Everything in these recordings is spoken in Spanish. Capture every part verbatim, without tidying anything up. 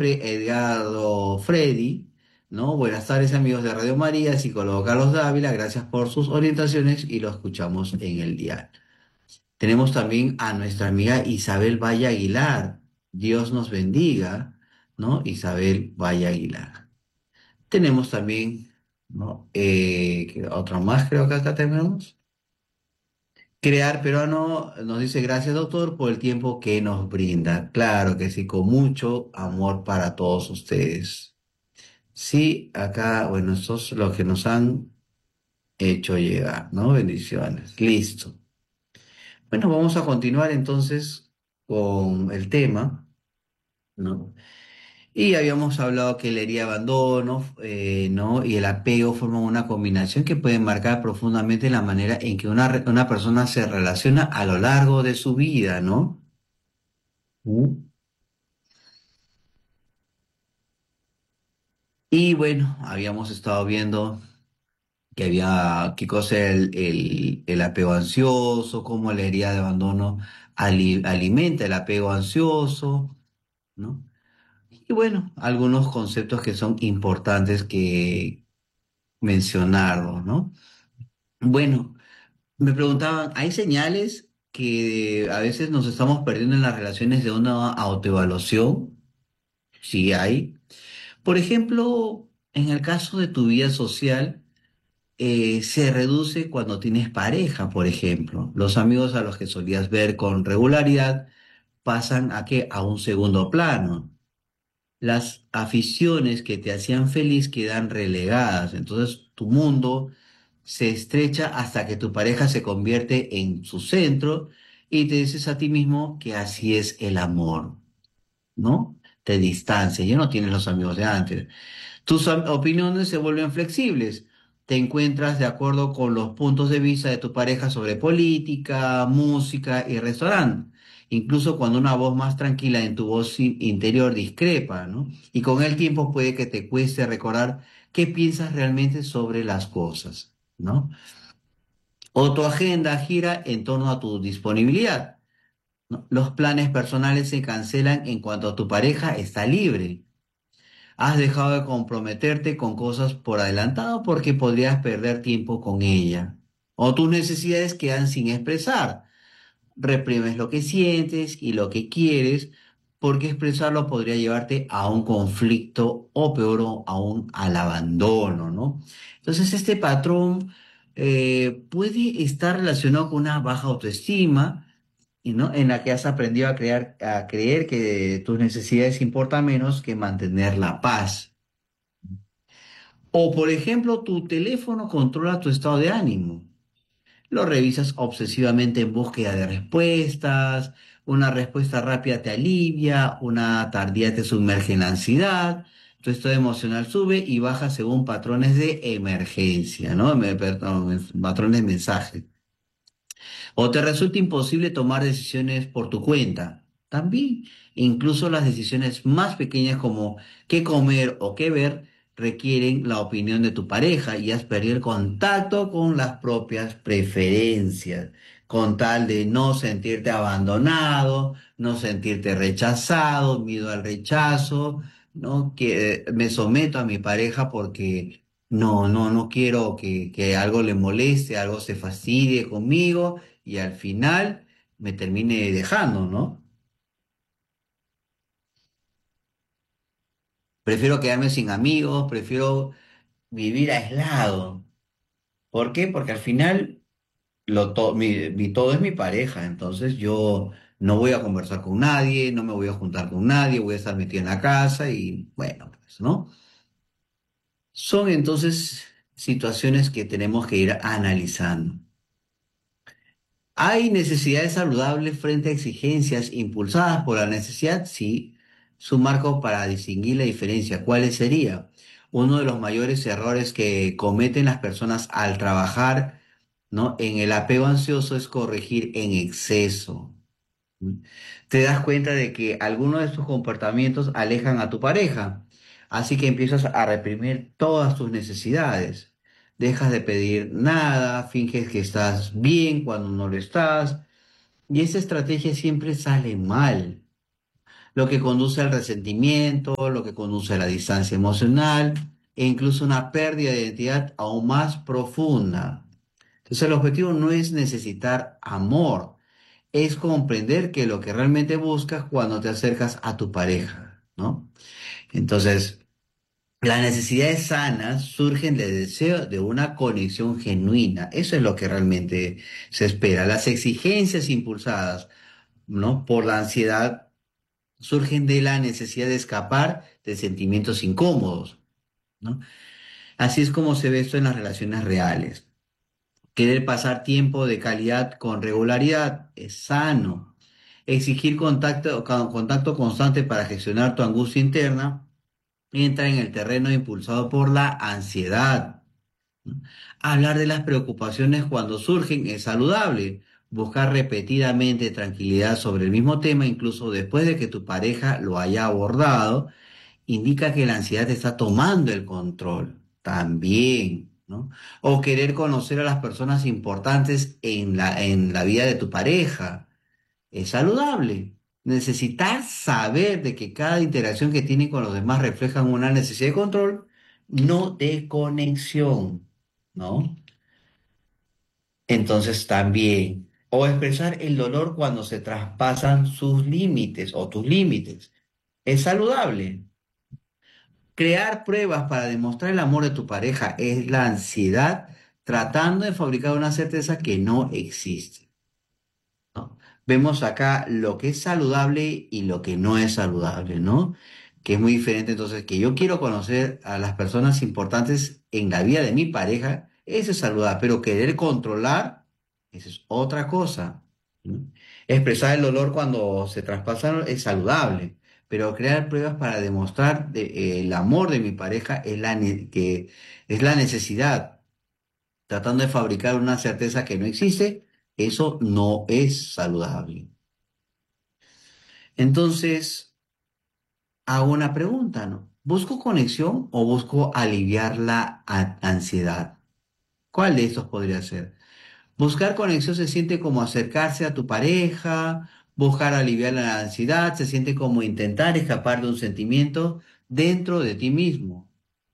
Edgardo Freddy, ¿no? Buenas tardes amigos de Radio María, psicólogo Carlos Dávila, gracias por sus orientaciones y lo escuchamos en el día. Tenemos también a nuestra amiga Isabel Valle Aguilar, Dios nos bendiga, ¿no? Isabel Valle Aguilar. Tenemos también, ¿no? Eh, otra más creo que acá tenemos. Crear Peruano nos dice gracias doctor por el tiempo que nos brinda. Claro que sí, con mucho amor para todos ustedes. Sí, acá, bueno, estos lo que nos han hecho llegar, ¿no? Bendiciones. Listo. Bueno, vamos a continuar entonces con el tema, ¿no? Y habíamos hablado que la herida de abandono, eh, ¿no? Y el apego forman una combinación que puede marcar profundamente la manera en que una, re- una persona se relaciona a lo largo de su vida, ¿no? Mm. Y bueno, habíamos estado viendo que había, qué cosa era el, el, el apego ansioso, cómo la herida de abandono ali- alimenta el apego ansioso, ¿no? Y bueno, algunos conceptos que son importantes que mencionarlos, ¿no? Bueno, me preguntaban, ¿hay señales que a veces nos estamos perdiendo en las relaciones de una autoevaluación? Sí hay. Por ejemplo, en el caso de tu vida social, eh, se reduce cuando tienes pareja, por ejemplo. Los amigos a los que solías ver con regularidad pasan a qué? A un segundo plano. Las aficiones que te hacían feliz quedan relegadas. Entonces tu mundo se estrecha hasta que tu pareja se convierte en su centro y te dices a ti mismo que así es el amor, ¿no? Te distancias, ya no tienes los amigos de antes. Tus am- opiniones se vuelven flexibles. Te encuentras de acuerdo con los puntos de vista de tu pareja sobre política, música y restaurante. Incluso cuando una voz más tranquila en tu voz in- interior discrepa, ¿no? Y con el tiempo puede que te cueste recordar qué piensas realmente sobre las cosas, ¿no? O tu agenda gira en torno a tu disponibilidad, ¿no? Los planes personales se cancelan en cuanto tu pareja está libre. Has dejado de comprometerte con cosas por adelantado porque podrías perder tiempo con ella. O tus necesidades quedan sin expresar. Reprimes lo que sientes y lo que quieres porque expresarlo podría llevarte a un conflicto o peor o aún al abandono, ¿no? Entonces este patrón eh, puede estar relacionado con una baja autoestima y no, en la que has aprendido a crear, a creer que tus necesidades importan menos que mantener la paz. O, por ejemplo, tu teléfono controla tu estado de ánimo. Lo revisas obsesivamente en búsqueda de respuestas, una respuesta rápida te alivia, una tardía te sumerge en la ansiedad, tu estado emocional sube y baja según patrones de emergencia, ¿no? Me- Perdón, patrones de mensaje. O te resulta imposible tomar decisiones por tu cuenta. También, incluso las decisiones más pequeñas como qué comer o qué ver requieren la opinión de tu pareja y has perdido el contacto con las propias preferencias, con tal de no sentirte abandonado, no sentirte rechazado, miedo al rechazo, ¿no? Que eh, me someto a mi pareja porque no, no, no quiero que, que algo le moleste, algo se fastidie conmigo y al final me termine dejando, ¿no? Prefiero quedarme sin amigos, prefiero vivir aislado. ¿Por qué? Porque al final lo to- mi, mi todo es mi pareja, entonces yo no voy a conversar con nadie, no me voy a juntar con nadie, voy a estar metido en la casa y bueno, pues, ¿no? Son entonces situaciones que tenemos que ir analizando. ¿Hay necesidades saludables frente a exigencias impulsadas por la necesidad? Sí. Su marco para distinguir la diferencia, ¿cuál sería? Uno de los mayores errores que cometen las personas al trabajar, ¿no? En el apego ansioso es corregir en exceso. Te das cuenta de que algunos de tus comportamientos alejan a tu pareja, así que empiezas a reprimir todas tus necesidades. Dejas de pedir nada, finges que estás bien cuando no lo estás, y esa estrategia siempre sale mal. lo que conduce al resentimiento, lo que conduce a la distancia emocional e incluso una pérdida de identidad aún más profunda. Entonces el objetivo no es necesitar amor, es comprender que lo que realmente buscas cuando te acercas a tu pareja, ¿no? Entonces, las necesidades sanas surgen del deseo de una conexión genuina. Eso es lo que realmente se espera. Las exigencias impulsadas, ¿no? Por la ansiedad surgen de la necesidad de escapar de sentimientos incómodos, ¿no? Así es como se ve esto en las relaciones reales. Querer pasar tiempo de calidad con regularidad es sano. Exigir contacto, contacto constante para gestionar tu angustia interna entra en el terreno impulsado por la ansiedad. ¿No? Hablar de las preocupaciones cuando surgen es saludable. Buscar repetidamente tranquilidad sobre el mismo tema, incluso después de que tu pareja lo haya abordado, indica que la ansiedad está tomando el control también, ¿no? O querer conocer a las personas importantes en la, en la vida de tu pareja es saludable. Necesitar saber de que cada interacción que tiene con los demás refleja una necesidad de control, no de conexión, ¿no? Entonces también, o expresar el dolor cuando se traspasan sus límites o tus límites, es saludable. Crear pruebas para demostrar el amor de tu pareja es la ansiedad tratando de fabricar una certeza que no existe. ¿No? Vemos acá lo que es saludable y lo que no es saludable, ¿no? Que es muy diferente. Entonces, que yo quiero conocer a las personas importantes en la vida de mi pareja, eso es saludable, pero querer controlar, eso es otra cosa, ¿no? Expresar el dolor cuando se traspasaron es saludable, pero crear pruebas para demostrar de- eh, el amor de mi pareja es la, ne- que es la necesidad tratando de fabricar una certeza que no existe, eso no es saludable. Entonces, hago una pregunta, ¿no? ¿Busco conexión o busco aliviar la a- ansiedad? ¿Cuál de estos podría ser? Buscar conexión se siente como acercarse a tu pareja, buscar aliviar la ansiedad, se siente como intentar escapar de un sentimiento dentro de ti mismo.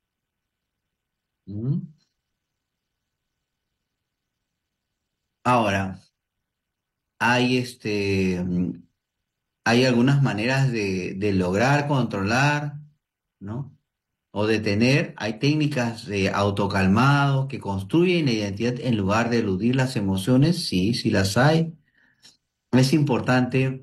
¿Mm? Ahora, hay este, hay algunas maneras de, de lograr controlar, ¿no? O detener. Hay técnicas de autocalmado que construyen la identidad en lugar de eludir las emociones. Sí, sí las hay. Es importante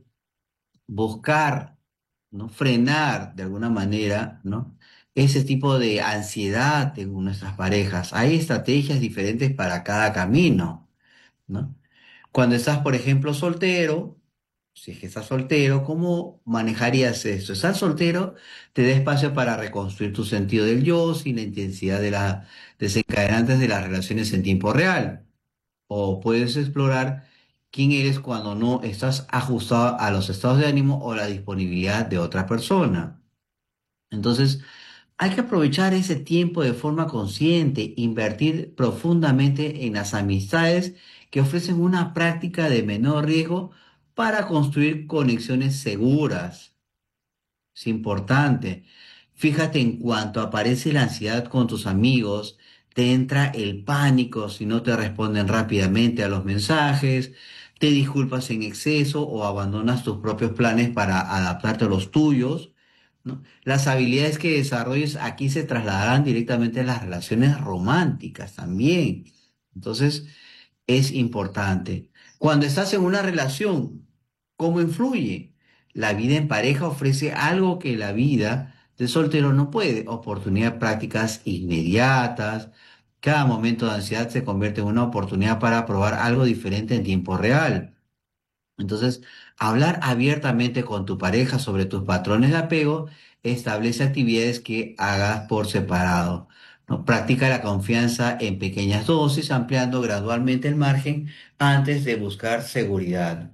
buscar, ¿no? Frenar de alguna manera, ¿no? Ese tipo de ansiedad en nuestras parejas. Hay estrategias diferentes para cada camino, ¿no? Cuando estás, por ejemplo, soltero, si es que estás soltero, ¿cómo manejarías esto? Estás soltero, te da espacio para reconstruir tu sentido del yo sin la intensidad de las desencadenantes de las relaciones en tiempo real. O puedes explorar quién eres cuando no estás ajustado a los estados de ánimo o la disponibilidad de otra persona. Entonces, hay que aprovechar ese tiempo de forma consciente, invertir profundamente en las amistades que ofrecen una práctica de menor riesgo para construir conexiones seguras. Es importante. Fíjate en cuanto aparece la ansiedad con tus amigos, te entra el pánico si no te responden rápidamente a los mensajes, te disculpas en exceso o abandonas tus propios planes para adaptarte a los tuyos, ¿no? Las habilidades que desarrolles aquí se trasladarán directamente a las relaciones románticas también. Entonces, es importante. Cuando estás en una relación, ¿cómo influye? La vida en pareja ofrece algo que la vida de soltero no puede, oportunidades prácticas inmediatas. Cada momento de ansiedad se convierte en una oportunidad para probar algo diferente en tiempo real. Entonces, hablar abiertamente con tu pareja sobre tus patrones de apego establece actividades que hagas por separado, ¿no? Practica la confianza en pequeñas dosis, ampliando gradualmente el margen antes de buscar seguridad.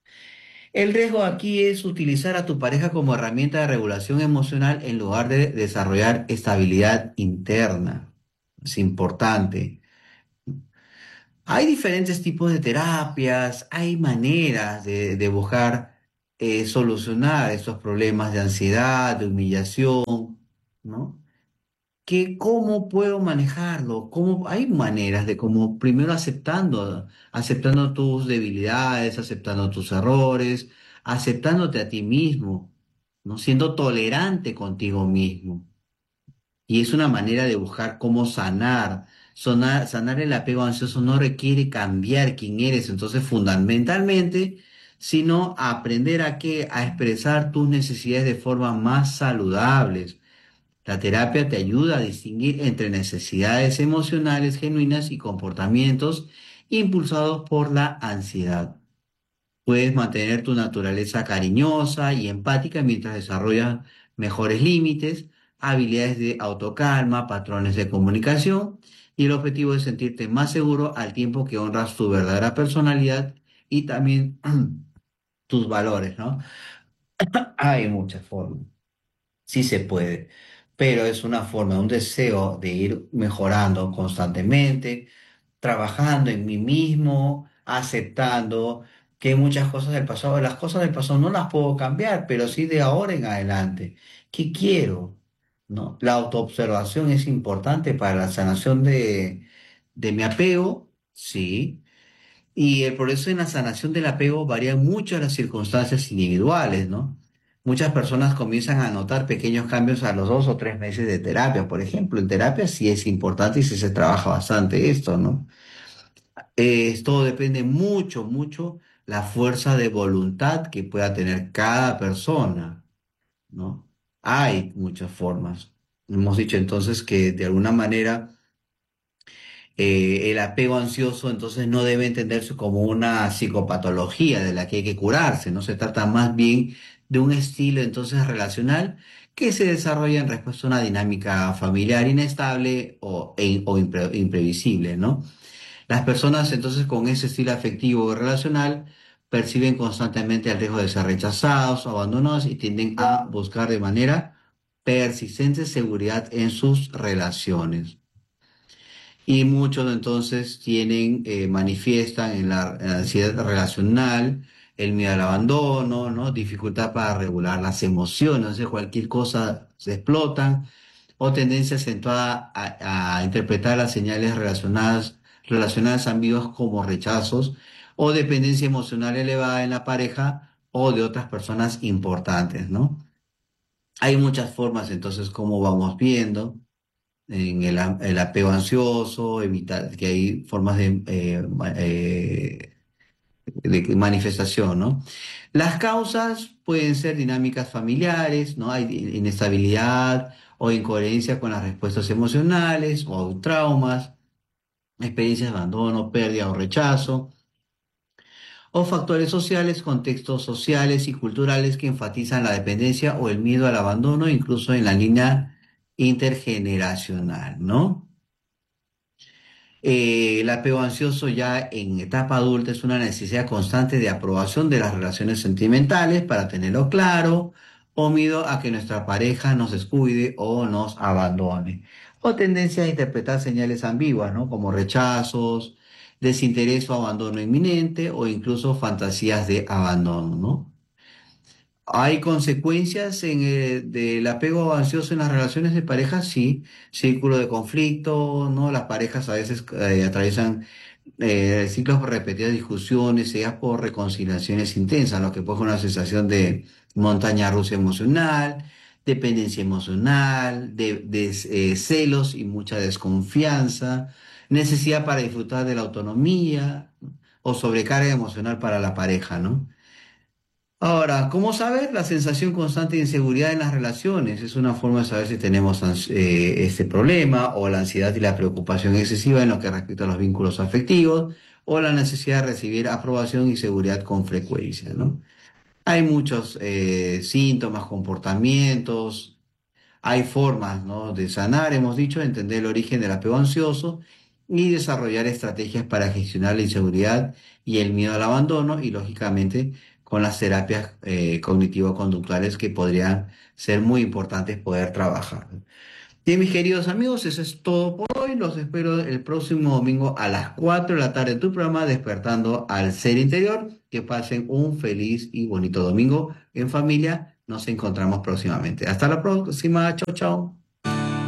El riesgo aquí es utilizar a tu pareja como herramienta de regulación emocional en lugar de desarrollar estabilidad interna. Es importante. Hay diferentes tipos de terapias, hay maneras de, de buscar eh, solucionar estos problemas de ansiedad, de humillación, ¿no? Que cómo puedo manejarlo, cómo hay maneras de cómo primero aceptando, aceptando tus debilidades, aceptando tus errores, aceptándote a ti mismo, ¿no? Siendo tolerante contigo mismo. Y es una manera de buscar cómo sanar. Sonar- sanar el apego ansioso no requiere cambiar quién eres, entonces fundamentalmente, sino aprender a qué, a expresar tus necesidades de forma más saludables. La terapia te ayuda a distinguir entre necesidades emocionales genuinas y comportamientos impulsados por la ansiedad. Puedes mantener tu naturaleza cariñosa y empática mientras desarrollas mejores límites, habilidades de autocalma, patrones de comunicación, y el objetivo es sentirte más seguro al tiempo que honras tu verdadera personalidad y también tus valores, ¿no? Hay muchas formas. Sí se puede, pero es una forma, un deseo de ir mejorando constantemente, trabajando en mí mismo, aceptando que muchas cosas del pasado, las cosas del pasado no las puedo cambiar, pero sí de ahora en adelante. ¿Qué quiero? ¿No? La autoobservación es importante para la sanación de, de mi apego, sí. Y el proceso en la sanación del apego varía mucho en las circunstancias individuales, ¿no? Muchas personas comienzan a notar pequeños cambios a los dos o tres meses de terapia, por ejemplo. En terapia sí es importante y sí se trabaja bastante esto, ¿no? Eh, esto depende mucho, mucho la fuerza de voluntad que pueda tener cada persona, ¿no? Hay muchas formas. Hemos dicho entonces que de alguna manera eh, el apego ansioso entonces no debe entenderse como una psicopatología de la que hay que curarse, ¿no? Se trata más bien de un estilo entonces relacional que se desarrolla en respuesta a una dinámica familiar inestable o, e- o impre- imprevisible, ¿no? Las personas entonces con ese estilo afectivo o relacional perciben constantemente el riesgo de ser rechazados o abandonados y tienden a buscar de manera persistente seguridad en sus relaciones. Y muchos entonces tienen, eh, manifiestan en la, en la ansiedad relacional, el miedo al abandono, ¿no? Dificultad para regular las emociones, de cualquier cosa se explotan, o tendencia acentuada a, a interpretar las señales relacionadas, relacionadas ambiguas como rechazos o dependencia emocional elevada en la pareja o de otras personas importantes, ¿no? Hay muchas formas entonces como vamos viendo en el, a- el apego ansioso, evitar que hay formas de, eh, ma- eh, de manifestación, ¿no? Las causas pueden ser dinámicas familiares, ¿no? Hay inestabilidad o incoherencia con las respuestas emocionales o traumas, experiencias de abandono, pérdida o rechazo, o factores sociales, contextos sociales y culturales que enfatizan la dependencia o el miedo al abandono, incluso en la línea intergeneracional, ¿no? Eh, el apego ansioso ya en etapa adulta es una necesidad constante de aprobación de las relaciones sentimentales para tenerlo claro, o miedo a que nuestra pareja nos descuide o nos abandone. O tendencia a interpretar señales ambiguas, ¿no? Como rechazos, desinterés o abandono inminente, o incluso fantasías de abandono, ¿no? ¿Hay consecuencias en el- del apego ansioso en las relaciones de pareja? Sí, círculo de conflicto, ¿no? Las parejas a veces eh, atraviesan eh, ciclos repetidos de discusiones, seguidas por reconciliaciones intensas, lo que puede ser una sensación de montaña rusa emocional, dependencia emocional, de, de, eh, celos y mucha desconfianza, necesidad para disfrutar de la autonomía, ¿no? O sobrecarga emocional para la pareja, ¿no? Ahora, ¿cómo saber? La sensación constante de inseguridad en las relaciones es una forma de saber si tenemos ans- eh, este problema, o la ansiedad y la preocupación excesiva en lo que respecta a los vínculos afectivos, o la necesidad de recibir aprobación y seguridad con frecuencia, ¿no? Hay muchos eh, síntomas, comportamientos, hay formas, ¿no? De sanar, hemos dicho, entender el origen del apego ansioso y desarrollar estrategias para gestionar la inseguridad y el miedo al abandono, y lógicamente con las terapias eh, cognitivo-conductuales que podrían ser muy importantes poder trabajar. Bien, mis queridos amigos, eso es todo por hoy. Los espero el próximo domingo a las cuatro de la tarde en tu programa Despertando al Ser Interior. Que pasen un feliz y bonito domingo en familia. Nos encontramos próximamente. Hasta la próxima. Chao, chao.